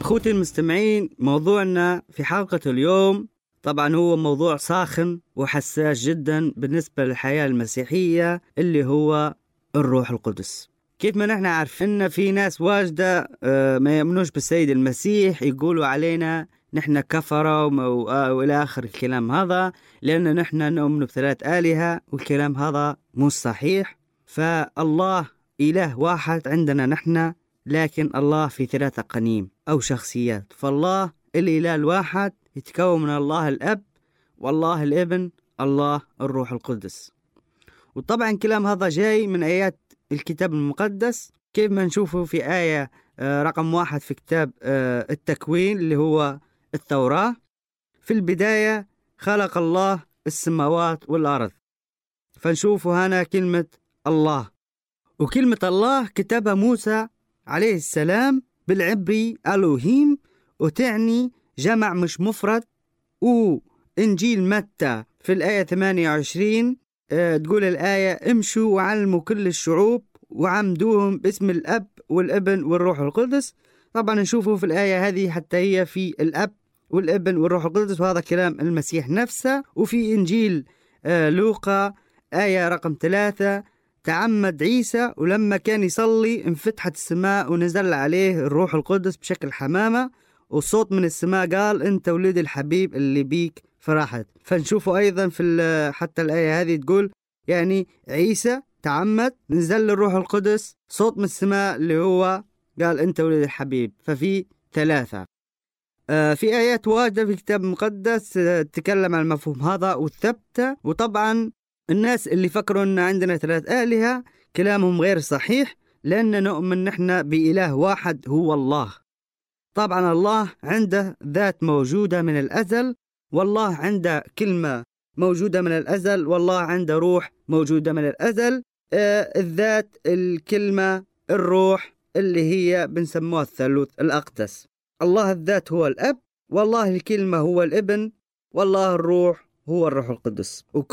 أخوتي المستمعين، موضوعنا في حلقة اليوم طبعا هو موضوع ساخن وحساس جدا بالنسبة للحياة المسيحية، اللي هو الروح القدس. كيف ما نحن عارفين في ناس واجدة ما يؤمنوش بالسيد المسيح، يقولوا علينا نحن كفرة وإلى آخر الكلام هذا، لأن نحن نؤمن بثلاث آلهة، والكلام هذا مش صحيح. فالله إله واحد عندنا نحن، لكن الله في ثلاثة أقانيم أو شخصيات. فالله الإله الواحد يتكون من الله الأب والله الابن الله الروح القدس. وطبعا كلام هذا جاي من آيات الكتاب المقدس، كيف ما نشوفه في آية رقم 1 في كتاب التكوين اللي هو التوراة. في البداية خلق الله السماوات والأرض، فنشوفه هنا كلمة الله. وكلمة الله كتبها موسى عليه السلام بالعبري ألوهيم، وتعني جمع مش مفرد. وإنجيل متى في الآية 28 تقول الآية: امشوا وعلموا كل الشعوب وعمدوهم باسم الأب والابن والروح القدس. طبعا نشوفه في الآية هذه حتى هي في الأب والابن والروح القدس، وهذا كلام المسيح نفسه. وفي إنجيل لوقا آية رقم 3: تعمد عيسى ولما كان يصلي انفتحت السماء ونزل عليه الروح القدس بشكل حمامة، وصوت من السماء قال: انت ولد الحبيب اللي بيك فرحت. فنشوفه ايضا في حتى الآية هذه تقول يعني عيسى تعمد، نزل الروح القدس، صوت من السماء اللي هو قال انت ولد الحبيب. ففي ثلاثة. في آيات واجدة في الكتاب المقدس تتكلم عن المفهوم هذا والثبتة. وطبعا الناس اللي فكروا أن عندنا ثلاث آلهة كلامهم غير صحيح، لأننا نؤمن نحن بإله واحد هو الله. طبعا الله عنده ذات موجودة من الأزل، والله عنده كلمة موجودة من الأزل، والله عنده روح موجودة من الأزل. الذات، الكلمة، الروح اللي هي بنسموها الثالوث الأقدس. الله الذات هو الأب، والله الكلمة هو الابن، والله الروح هو الروح القدس.